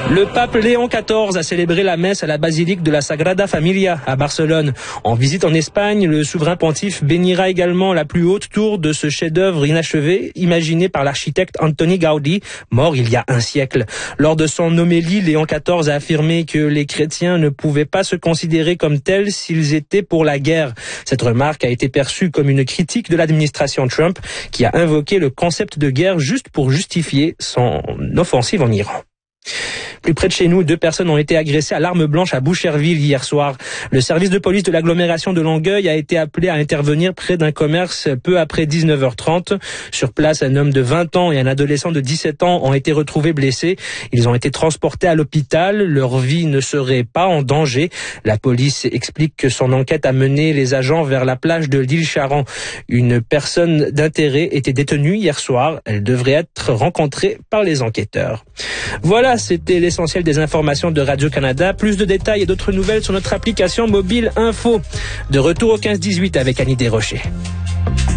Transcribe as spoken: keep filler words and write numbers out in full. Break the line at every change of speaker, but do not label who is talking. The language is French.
Le pape Léon quatorze a célébré la messe à la basilique de la Sagrada Familia à Barcelone. En visite en Espagne, le souverain pontife bénira également la plus haute tour de ce chef-d'œuvre inachevé, imaginé par l'architecte Antoni Gaudí, mort il y a un siècle. Lors de son homélie, Léon quatorze a affirmé que les chrétiens ne pouvaient pas se considérer comme tels s'ils étaient pour la guerre. Cette remarque a été perçue comme une critique de l'administration Trump, qui a invoqué le concept de guerre juste pour justifier son offensive en Iran. Plus près de chez nous, deux personnes ont été agressées à l'arme blanche à Boucherville hier soir. Le service de police de l'agglomération de Longueuil a été appelé à intervenir près d'un commerce peu après dix-neuf heures trente. Sur place, un homme de vingt ans et un adolescent de dix-sept ans ont été retrouvés blessés. Ils ont été transportés à l'hôpital. Leur vie ne serait pas en danger. La police explique que son enquête a mené les agents vers la plage de l'île Charan. Une personne d'intérêt était détenue hier soir. Elle devrait être rencontrée par les enquêteurs. Voilà, c'était l'essentiel des informations de Radio-Canada. Plus de détails et d'autres nouvelles sur notre application mobile Info. De retour au quinze dix-huit avec Annie Desrochers.